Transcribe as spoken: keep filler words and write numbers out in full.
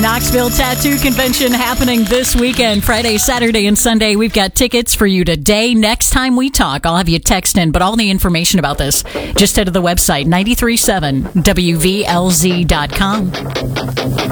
Knoxville Tattoo Convention happening this weekend, Friday, Saturday, and Sunday. We've got tickets for you today. Next time we talk, I'll have you text in, but all the information about this, just head to the website, nine three seven W V L Z dot com.